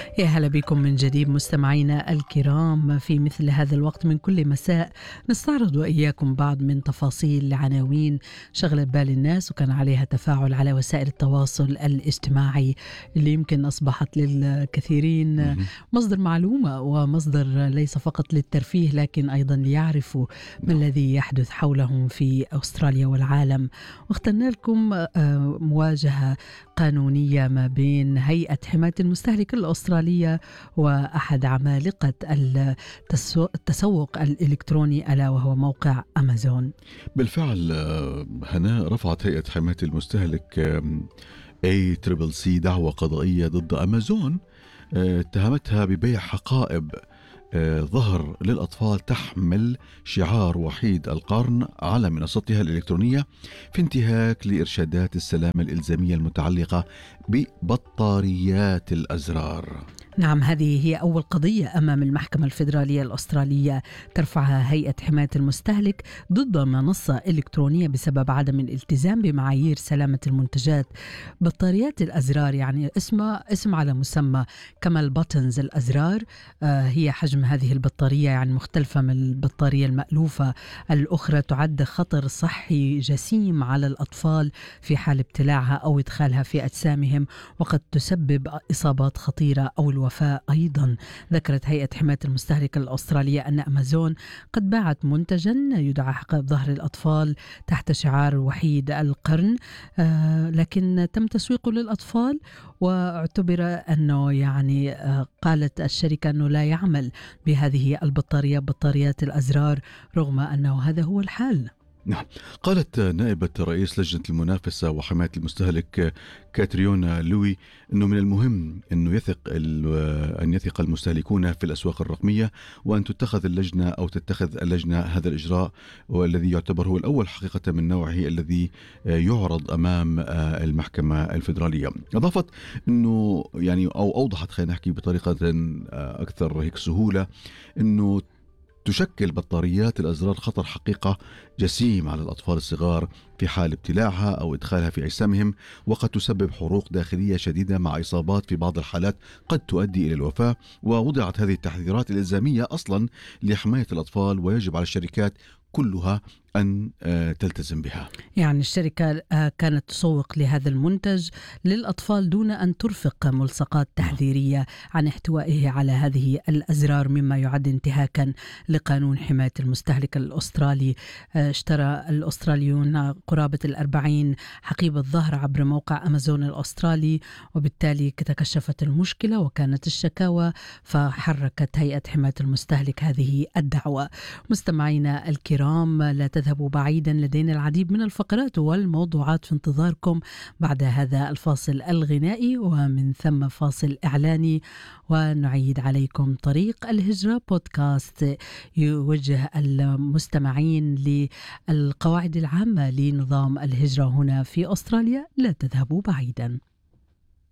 يا هلا بكم من جديد مستمعينا الكرام. في مثل هذا الوقت من كل مساء نستعرض وإياكم بعض من تفاصيل العناوين شغلت بال الناس وكان عليها تفاعل على وسائل التواصل الاجتماعي، اللي يمكن أصبحت للكثيرين اهم. مصدر معلومة ومصدر ليس فقط للترفيه لكن أيضا ليعرفوا ما نعم. الذي يحدث حولهم في أستراليا والعالم. واخترنا لكم مواجهة قانونية ما بين هيئة حماية المستهلك الأسترالية وأحد عمالقة التسوق الإلكتروني ألا وهو موقع أمازون. بالفعل هناء رفعت هيئة حماية المستهلك ACCC دعوى قضائية ضد أمازون، اتهمتها ببيع حقائب ظهر للأطفال تحمل شعار وحيد القرن على منصتها الإلكترونية في انتهاك لإرشادات السلامة الإلزامية المتعلقة ببطاريات الأزرار. نعم، هذه هي أول قضية أمام المحكمة الفيدرالية الأسترالية ترفعها هيئة حماية المستهلك ضد منصة إلكترونية بسبب عدم الالتزام بمعايير سلامة المنتجات. بطاريات الأزرار يعني اسم على مسمى، كما الباتنز الأزرار. هي حجم هذه البطارية يعني مختلفة من البطارية المألوفة الأخرى، تعد خطر صحي جسيم على الأطفال في حال ابتلاعها أو إدخالها في أجسامهم، وقد تسبب إصابات خطيرة أو الوفاة أيضا. ذكرت هيئة حماية المستهلك الأسترالية أن أمازون قد باعت منتجا يدعى حقائب ظهر الأطفال تحت شعار وحيد القرن، لكن تم تسويقه للأطفال، واعتبر أنه يعني قالت الشركة أنه لا يعمل بهذه بطاريات الأزرار، رغم أنه هذا هو الحال. نعم. قالت نائبة رئيس لجنة المنافسة وحماية المستهلك كاتريونا لوي أنه من المهم أن يثق المستهلكون في الأسواق الرقمية، وأن تتخذ اللجنة هذا الإجراء، والذي يعتبر هو الأول حقيقة من نوعه الذي يعرض أمام المحكمة الفيدرالية. أضافت أنه يعني أو أوضحت، خلينا نحكي بطريقة أكثر هيك سهولة، أنه تشكل بطاريات الأزرار خطر حقيقة جسيم على الأطفال الصغار في حال ابتلاعها أو إدخالها في أجسامهم، وقد تسبب حروق داخلية شديدة مع إصابات في بعض الحالات قد تؤدي إلى الوفاة. ووضعت هذه التحذيرات الإلزامية أصلا لحماية الأطفال، ويجب على الشركات كلها أن تلتزم بها. يعني الشركة كانت تسوق لهذا المنتج للأطفال دون أن ترفق ملصقات تحذيرية عن احتوائه على هذه الأزرار، مما يعد انتهاكا لقانون حماية المستهلك الأسترالي. اشترى الأستراليون قرابة 40 حقيبة ظهر عبر موقع أمازون الأسترالي، وبالتالي تكشفت المشكلة وكانت الشكاوى، فحركت هيئة حماية المستهلك هذه الدعوة. مستمعينا الكرام، لا تذهبوا بعيدا، لدينا العديد من الفقرات والموضوعات في انتظاركم بعد هذا الفاصل الغنائي ومن ثم فاصل إعلاني، ونعيد عليكم طريق الهجرة بودكاست يوجه المستمعين للقواعد العامة لنظام الهجرة هنا في أستراليا. لا تذهبوا بعيدا.